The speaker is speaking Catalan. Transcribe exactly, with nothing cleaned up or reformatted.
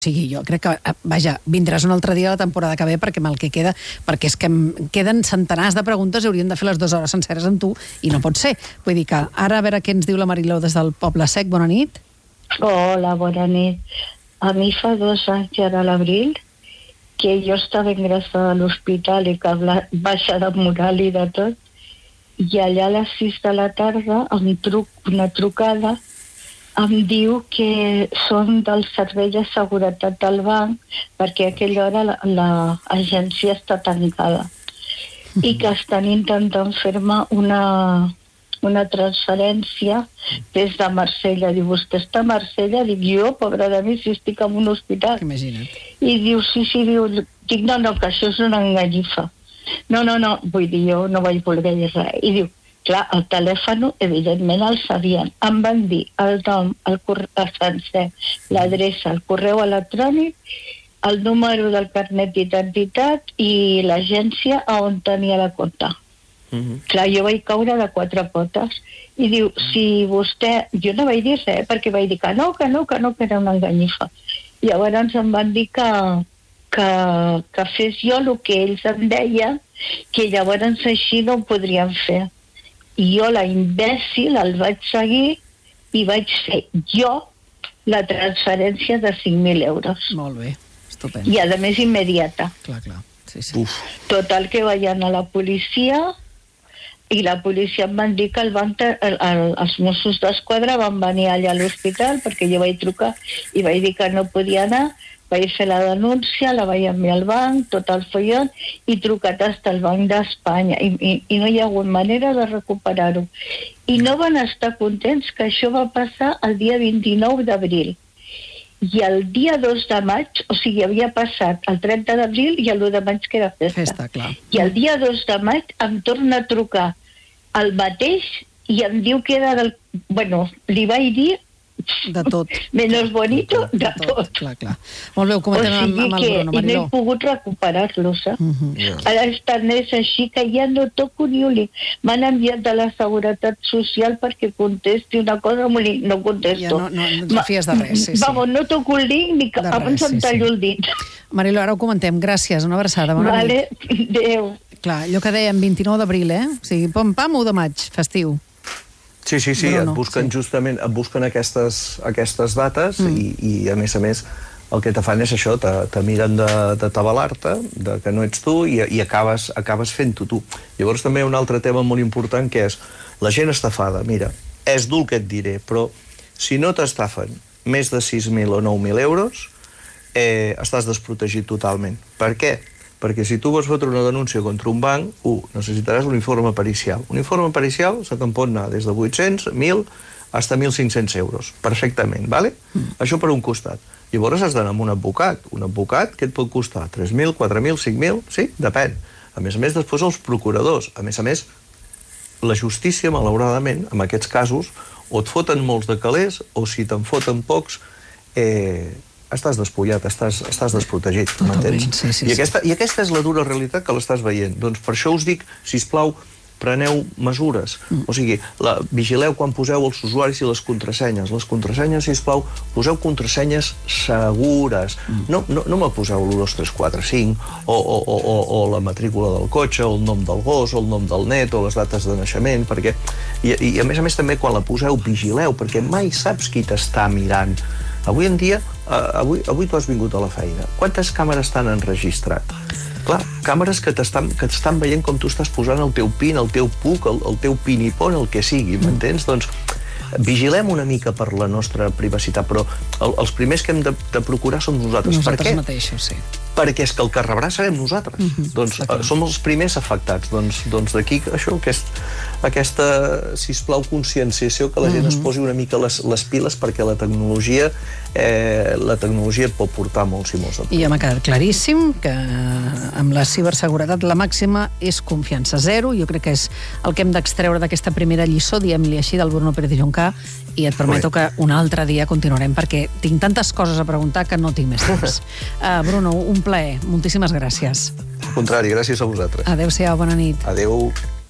O sigui, jo crec que, vaja, vindràs un altre dia a la temporada que ve perquè mal que queda, perquè és que em queden centenars de preguntes i hauríem de fer les dues hores senceres amb tu i no pot ser. Vull dir que ara a veure què ens diu la Mariló des del Poble Sec. Bona nit. Hola, bona nit. A mi fa dos anys, ara a l'abril, que jo estava ingressada a l'hospital i que baixa de moral i de tot, i allà a les sis de la tarda em truc una trucada em diu que són del servei de seguretat del banc perquè a aquella hora l'agència està tancada i que estan intentant fer-me una, una transferència des de Marsella. Diu, vostè està a Marsella? Dic, jo, pobra de mi, si estic en un hospital. Imagina't. I diu, sí, sí, diu, dic, no, no, que això és una enganyifa. No, no, no, vull dir, jo no vaig voler dir res. I diu, clar, el telèfon, evidentment, el sabien. Em van dir el nom, el correu sencer, l'adreça, el correu electrònic, el número del carnet d'identitat i l'agència on tenia la compta. Mm-hmm. Clar, jo vaig caure de quatre potes. I diu, si vostè... Jo no vaig dir res, perquè vaig dir que no, que no, que no, que era una enganyifa. I llavors em van dir que, que, que fes jo el que ells em deien, que llavors així no ho podrien fer. I jo, la imbècil, el vaig seguir i vaig fer jo la transferència de cinc mil euros. Molt bé, estupend. I a més immediata. Clar, clar. Sí, sí. Uf. Total, que vaig anar a la policia i la policia em van dir que el banc, el, el, els Mossos d'Esquadra van venir allà a l'hospital perquè jo vaig trucar i vaig dir que no podia anar. Vaig fer la denúncia, la vaig enviar al banc, tot el follon, i trucat fins al Banc d'Espanya. I, i, I no hi ha hagut manera de recuperar-ho. I no van estar contents que això va passar el dia vint-i-nou d'abril. I el dia dos de maig, o sigui, havia passat el trenta d'abril i l'u de maig, que era festa. Festa, clar. I el dia dos de maig em torna a trucar el mateix i em diu que era del... Bueno, li vaig dir de tot. Menos bonito, de, de tot. tot. Clar, clar. Molt bé, ho comentem o sigui amb, amb el Bruno, Mariló. I no he pogut recuperar-los, eh? Uh-huh. Yeah. Ara estan és així que ja no toco ni un link. M'han enviat de la Seguretat Social perquè contesti una cosa, no contesto. Ja no, no, no et fies de res, sí, sí. Vamos, no toco el link ni que abans em tallo el dit. Mariló, ara ho comentem. Gràcies, una abraçada. Bona vale, nit. Adéu. Clar, allò que dèiem, vint-i-nou d'abril, eh? O sigui, pam-pam, u de maig, festiu. Sí, sí, sí, Bruno, et busquen sí. justament, et busquen aquestes, aquestes dates mm. i, i, a més a més, el que te fan és això, te, te miren de, de tabalar-te, de que no ets tu, i, i acabes, acabes fent-ho tu. Llavors també hi ha un altre tema molt important, que és la gent estafada. Mira, és dur el que et diré, però si no t'estafen més de sis mil o nou mil euros, eh, estàs desprotegit totalment. Per què? Perquè si tu vols fotre una denúncia contra un banc, u, necessitaràs un informe pericial. Un informe pericial se te'n pot anar des de vuit-cents, mil, fins a mil cinc-cents euros. Perfectament, vale? Mm. Això per un costat. Llavors has d'anar amb un advocat. Un advocat que et pot costar tres mil, quatre mil, cinc mil, sí? Depèn. A més a més, després els procuradors. A més a més, la justícia, malauradament, en aquests casos, o et foten molts de calés, o si te'n foten pocs, eh... estàs despullat, estàs, estàs desprotegit, m'entens? Sí, sí, I, aquesta, I aquesta és la dura realitat que l'estàs veient. Doncs per això us dic, sisplau, preneu mesures. Mm. O sigui, la, vigileu quan poseu els usuaris i les contrasenyes. Les contrasenyes, sisplau, poseu contrasenyes segures. Mm. No, no, no me poseu l'u, dos, tres, quatre, cinc, o, o, o, o, o la matrícula del cotxe, o el nom del gos, o el nom del net, o les dates de naixement, perquè... I, i a més a més també, quan la poseu, vigileu, perquè mai saps qui t'està mirant. Avui en dia, uh, avui, avui tu has vingut a la feina. Quantes càmeres t'han enregistrat? Clar, càmeres que t'estan que t'estan veient com tu estàs posant el teu pin, el teu puc, el, el teu pinipon, el que sigui, m'entens? Doncs vigilem una mica per la nostra privacitat, però el, els primers que hem de, de procurar som nosaltres. Nosaltres per què? mateixos, sí. Perquè és que el que rebrà serem nosaltres. Mm-hmm. Doncs uh, som els primers afectats. Doncs, doncs d'aquí això, aquest, aquesta, sisplau, conscienciació, que la gent mm-hmm. es posi una mica les, les piles, perquè la tecnologia eh, la tecnologia et pot portar molts i molts de I ja m'ha quedat claríssim que amb la ciberseguretat la màxima és confiança zero. Jo crec que és el que hem d'extreure d'aquesta primera lliçó, diguem-li així, del Bruno Pérez de Juncar, i et prometo Ui. que un altre dia continuarem, perquè tinc tantes coses a preguntar que no tinc més temps. uh, Bruno, un plaer. Moltíssimes gràcies. Al contrari, gràcies a vosaltres. Adéu-siau, bona nit. Adéu.